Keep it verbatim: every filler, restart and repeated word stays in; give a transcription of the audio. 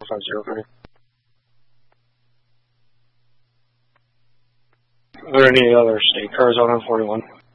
five zero for you. Are there any other state cars out on forty-one?